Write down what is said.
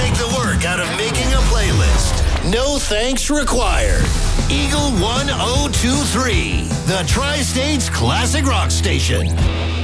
take the work out of making a playlist. No thanks required. Eagle 1023, the Tri-States Classic Rock Station.